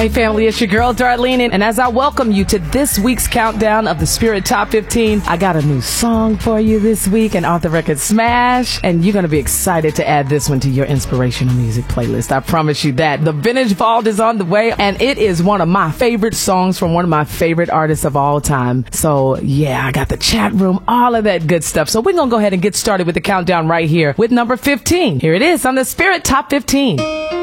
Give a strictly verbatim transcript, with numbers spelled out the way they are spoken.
Hey family, it's your girl Darlene, and as I welcome you to this week's countdown of the Spirit Top fifteen, I got a new song for you this week, an off the record smash, and you're going to be excited to add this one to your inspirational music playlist. I promise you that. The Vintage Vault is on the way, and it is one of my favorite songs from one of my favorite artists of all time. So yeah, I got the chat room, all of that good stuff. So we're going to go ahead and get started with the countdown right here with number fifteen. Here it is on the Spirit Top fifteen.